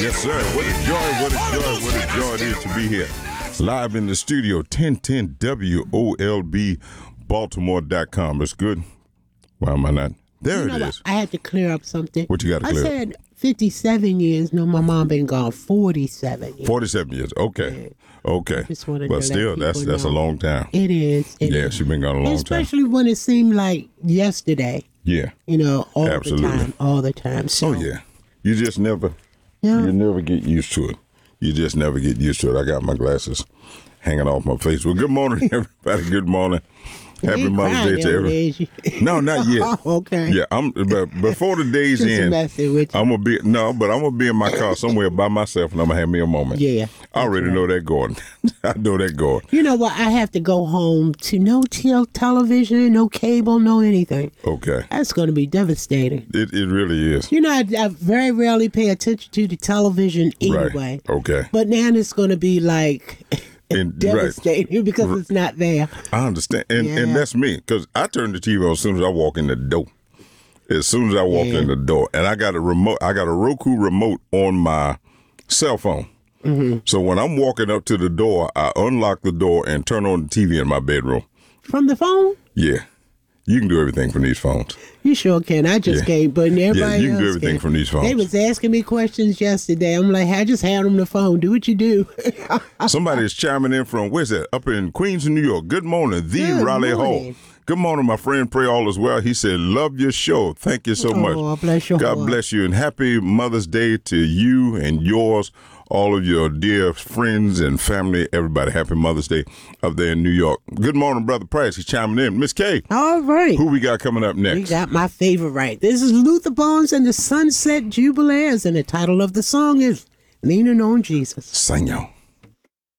Yes, sir. What a joy it is to be here. Live in the studio, 1010 WOLB, Baltimore.com. It's good. Why am I not? There it is. I had to clear up something. What you got to clear up? I said 57 years. No, my mom been gone 47 years. 47 years. Okay. Okay. Just wanted But to still, let people that's a know. long time. It is. Yeah, she's been gone a long time. Especially when it seemed like yesterday. Yeah. You know, all Absolutely. the time. So, Oh, yeah. You just never, Yeah. you never get used to it. You just never get used to it. I got my glasses hanging off my face. Well, good morning, everybody. Good morning. Happy ain't Mother's crying Day to everyone. every No, not yet. Oh, okay. Yeah, but before the day's Just end, messing with you. I'm gonna be in my car somewhere by myself, and I'm gonna have me a moment. Yeah, I already know that going. I know that going. You know what? I have to go home to no television, no cable, no anything. Okay, That's going to be devastating. it really is. You know, I very rarely pay attention to the television anyway. Right. Okay. But now it's going to be like And- devastating because it's not there. I understand, and Yeah. that's me because I turn the TV on as soon as I walk in the door. As soon as I walk in the door, and I got a remote. I got a Roku remote on my cell phone. Mm-hmm. So when I'm walking up to the door, I unlock the door and turn on the TV in my bedroom. From the phone? Yeah, you can do everything from these phones. You sure can. I just can't, but everybody Yeah, you can do else everything from these phones. They was asking me questions yesterday. I'm like, I just had them the phone. Do what you do. Somebody is chiming in from, where's that? Up in Queens, New York. Good morning, the Good Raleigh morning. Hall. Good morning, my friend. Pray all is well. He said, love your show. Thank you so much. Oh, bless your God heart. bless you. And happy Mother's Day to you and yours, all of your dear friends and family, everybody. Happy Mother's Day up there in New York. Good morning, Brother Price. He's chiming in. Miss K, All right. who we got coming up We next? got my favorite right. This is Luther Bones and the Sunset Jubilees, and the title of the song is Leaning on Jesus. Sing y'all.